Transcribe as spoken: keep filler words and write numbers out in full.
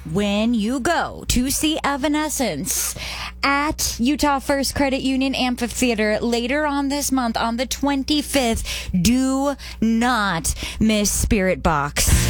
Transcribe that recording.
when you go to see Evanescence at Utah First Credit Union Amphitheater later on this month on the twenty-fifth, do not miss Spirit Box.